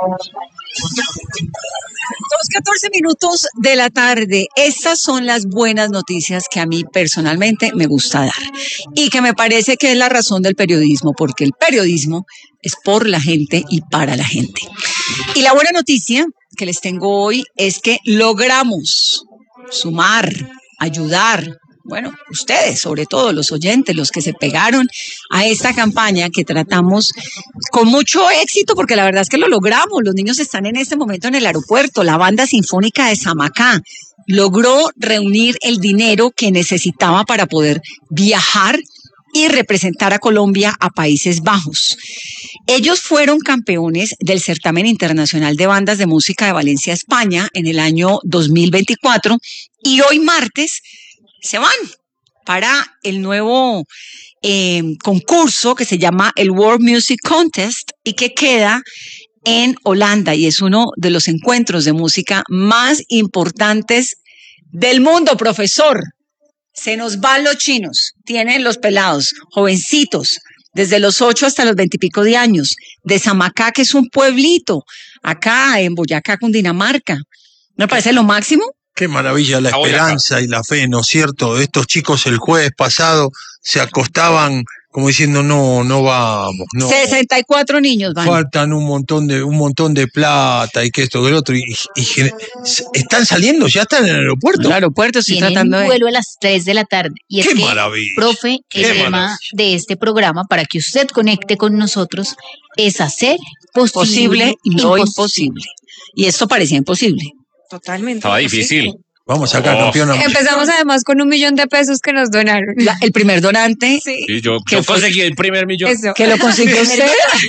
Los 14 minutos de la tarde. Estas son las buenas noticias que a mí personalmente me gusta dar y que me parece que es la razón del periodismo, porque el periodismo es por la gente y para la gente. Y la buena noticia que les tengo hoy es que logramos sumar, ayudar. Bueno, ustedes, sobre todo los oyentes, los que se pegaron a esta campaña que tratamos con mucho éxito, porque la verdad es que lo logramos. Los niños están en este momento en el aeropuerto. La Banda Sinfónica de Samacá logró reunir el dinero que necesitaba para poder viajar y representar a Colombia a Países Bajos. Ellos fueron campeones del Certamen Internacional de Bandas de Música de Valencia, España, en el año 2024, y hoy martes se van para el nuevo concurso que se llama el World Music Contest y que queda en Holanda, y es uno de los encuentros de música más importantes del mundo, profesor. Se nos van los chinos, tienen los pelados, jovencitos, desde los 8 hasta los 20 y pico de años, de Samacá, que es un pueblito, acá en Boyacá, Cundinamarca. ¿No me parece lo máximo? Qué maravilla la esperanza y la fe, ¿no es cierto? Estos chicos el jueves pasado se acostaban como diciendo no vamos, no. 64 niños van. Faltan un montón de plata y que esto que el otro y están saliendo, ya están en el aeropuerto. El aeropuerto estoy Tienen tratando un de vuelo a las 3 de la tarde. Y es ¡Qué que, maravilla! profe, el tema de este programa para que usted conecte con nosotros es hacer posible lo imposible. imposible. Y esto parecía imposible. Totalmente. Estaba difícil. Vamos acá, campeona. Empezamos además con $1 millón que nos donaron. El primer donante, Sí. Sí, yo ¿Qué fue? conseguí el primer millón. Eso. que lo consiguió usted.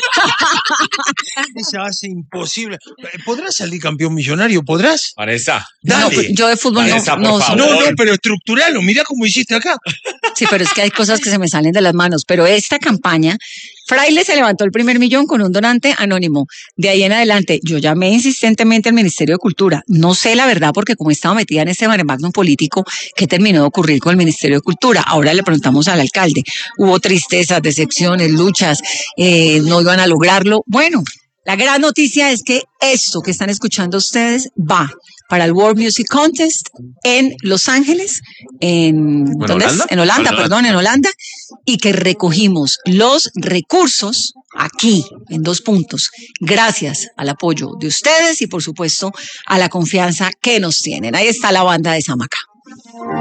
Se hace imposible. ¿Podrás salir campeón millonario? ¿Podrás? Vanessa. No, Dale. pues, yo de fútbol Vanessa, no por soy. favor. No, pero estructuralo. Mirá cómo hiciste acá. Sí, pero es que hay cosas que se me salen de las manos. Pero esta campaña, Fraile se levantó el primer millón con un donante anónimo. De ahí en adelante, yo llamé insistentemente al Ministerio de Cultura. No sé la verdad, porque como estaba metida en este mare magnum político, ¿qué terminó de ocurrir con el Ministerio de Cultura? Ahora le preguntamos al alcalde. Hubo tristezas, decepciones, luchas, no iban a lograrlo. Bueno, la gran noticia es que esto que están escuchando ustedes va para el World Music Contest en Los Ángeles, ¿dónde es? Holanda? En Holanda, Holanda. perdón, en Holanda, y que recogimos los recursos aquí, en 2 puntos, gracias al apoyo de ustedes y, por supuesto, a la confianza que nos tienen. Ahí está la Banda de Samacá.